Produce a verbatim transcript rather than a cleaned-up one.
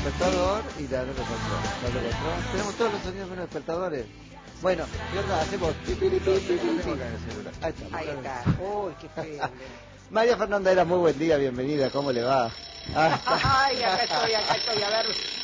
despertador y la nota control. La nota control. Tenemos todos los sonidos menos despertadores. Bueno, y onda, hacemos pi, pi, pi, pi, pi, pi. Ahí está. Ahí está. Uy, qué feo. María Fernanda Eras, muy buen día, bienvenida, ¿cómo le va? Ah, Ay, acá estoy, acá estoy, a ver.